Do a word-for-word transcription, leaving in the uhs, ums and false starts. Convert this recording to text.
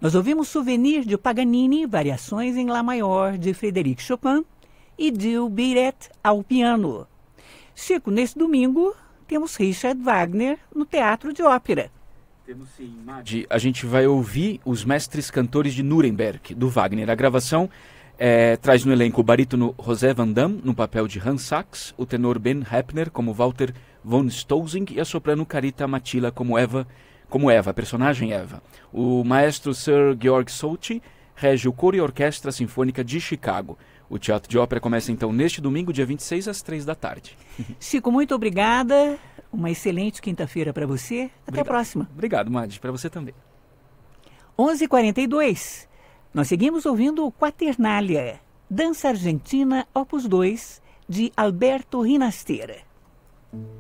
Nós ouvimos Souvenir de Paganini, variações em Lá maior de Frédéric Chopin e Dil Biret ao piano. Chico, nesse domingo temos Richard Wagner no Teatro de Ópera. Temos sim, Madi. A gente vai ouvir os Mestres Cantores de Nuremberg, do Wagner. A gravação é, traz no elenco o barítono José Van Damme no papel de Hans Sachs, o tenor Ben Heppner como Walter von Stosing e a soprano Carita Matila como Eva, como Eva, a personagem Eva. O maestro Sir Georg Solti rege o coro e orquestra sinfônica de Chicago. O Teatro de Ópera começa então neste domingo, dia vinte e seis, às três da tarde. Chico, muito obrigada. Uma excelente quinta-feira para você. Até Obrigado. a próxima. Obrigado, Madi. Para você também. onze e quarenta e dois. Nós seguimos ouvindo Quaternália, Dança Argentina, Opus dois, de Alberto Rinastera.